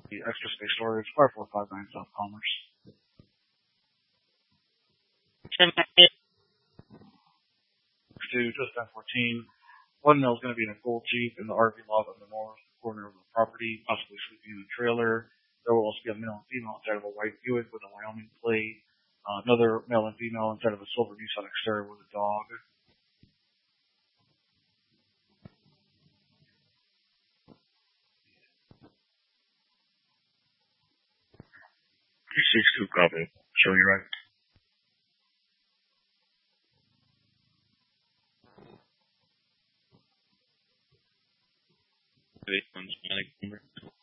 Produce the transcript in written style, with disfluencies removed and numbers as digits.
The Extra Space Storage, 5459 South Commerce. just 1014. One male is going to be in a gold Jeep in the RV lot on the north corner of the property, possibly sleeping in a trailer. There will also be a male and female inside of a white Buick with a Wyoming plate. Another male and female inside of a silver Nissan Xterra with a dog. P62 copy. Show you right. Number.